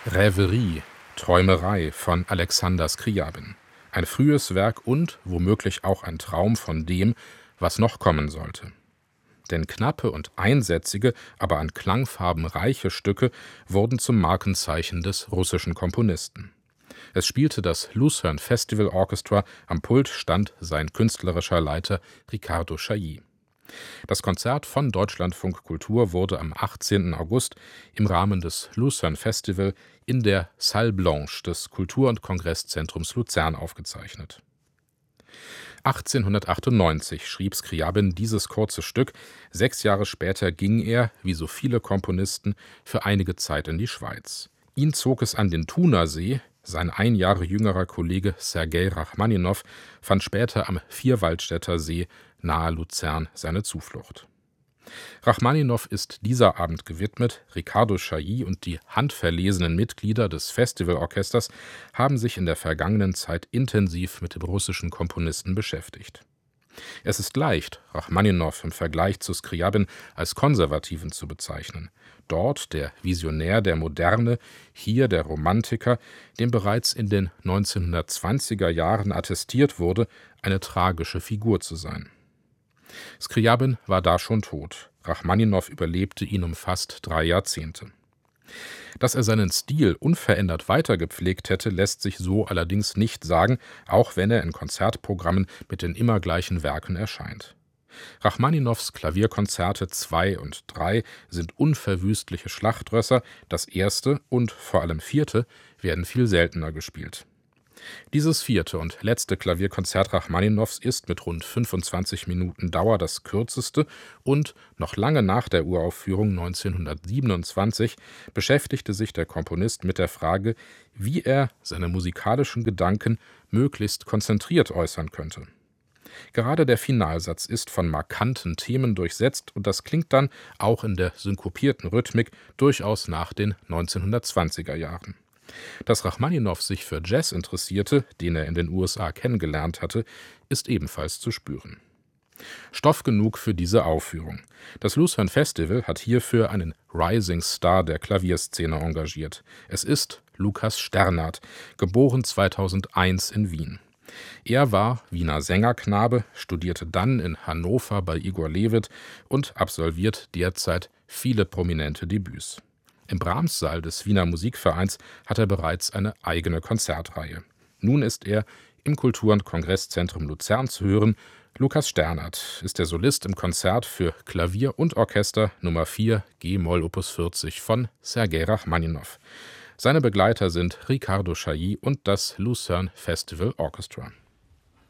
Rêverie, Träumerei von Alexander Scriabin. Ein frühes Werk und womöglich auch ein Traum von dem, was noch kommen sollte. Denn knappe und einsätzige, aber an Klangfarben reiche Stücke wurden zum Markenzeichen des russischen Komponisten. Es spielte das Lucerne Festival Orchestra, am Pult stand sein künstlerischer Leiter Riccardo Chailly. Das Konzert von Deutschlandfunk Kultur wurde am 18. August im Rahmen des Lucerne Festival in der Salle Blanche des Kultur- und Kongresszentrums Luzern aufgezeichnet. 1898 schrieb Scriabin dieses kurze Stück, 6 Jahre später ging er, wie so viele Komponisten, für einige Zeit in die Schweiz. Ihn zog es an den Thunersee, sein 1 Jahre jüngerer Kollege Sergei Rachmaninow fand später am Vierwaldstätter See nahe Luzern seine Zuflucht. Rachmaninow ist dieser Abend gewidmet, Riccardo Chailly und die handverlesenen Mitglieder des Festivalorchesters haben sich in der vergangenen Zeit intensiv mit dem russischen Komponisten beschäftigt. Es ist leicht, Rachmaninow im Vergleich zu Scriabin als Konservativen zu bezeichnen. Dort der Visionär der Moderne, hier der Romantiker, dem bereits in den 1920er Jahren attestiert wurde, eine tragische Figur zu sein. Scriabin war da schon tot. Rachmaninow überlebte ihn um fast 3 Jahrzehnte. Dass er seinen Stil unverändert weitergepflegt hätte, lässt sich so allerdings nicht sagen, auch wenn er in Konzertprogrammen mit den immer gleichen Werken erscheint. Rachmaninows Klavierkonzerte 2 und 3 sind unverwüstliche Schlachtrösser, das erste und vor allem vierte werden viel seltener gespielt. Dieses 4. und letzte Klavierkonzert Rachmaninows ist mit rund 25 Minuten Dauer das kürzeste und noch lange nach der Uraufführung 1927 beschäftigte sich der Komponist mit der Frage, wie er seine musikalischen Gedanken möglichst konzentriert äußern könnte. Gerade der Finalsatz ist von markanten Themen durchsetzt und das klingt dann, auch in der synkopierten Rhythmik, durchaus nach den 1920er Jahren. Dass Rachmaninow sich für Jazz interessierte, den er in den USA kennengelernt hatte, ist ebenfalls zu spüren. Stoff genug für diese Aufführung. Das Lucerne Festival hat hierfür einen Rising Star der Klavierszene engagiert. Es ist Lukas Sternert, geboren 2001 in Wien. Er war Wiener Sängerknabe, studierte dann in Hannover bei Igor Levit und absolviert derzeit viele prominente Debüts. Im Brahms-Saal des Wiener Musikvereins hat er bereits eine eigene Konzertreihe. Nun ist er im Kultur- und Kongresszentrum Luzern zu hören. Lukas Sternert ist der Solist im Konzert für Klavier und Orchester Nummer 4 G-Moll Opus 40 von Sergei Rachmaninow. Seine Begleiter sind Riccardo Chailly und das Lucerne Festival Orchestra.